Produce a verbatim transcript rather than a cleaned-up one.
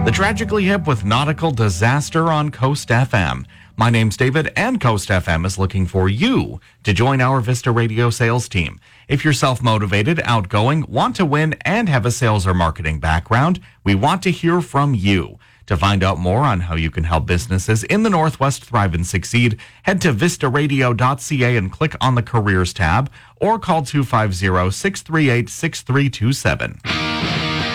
The Tragically Hip with Nautical Disaster on Coast F M. My name's David, and Coast F M is looking for you to join our Vista Radio sales team. If you're self-motivated, outgoing, want to win, and have a sales or marketing background, we want to hear from you. To find out more on how you can help businesses in the Northwest thrive and succeed, head to vista radio dot c a and click on the Careers tab, or call two five zero, six three eight, six three two seven.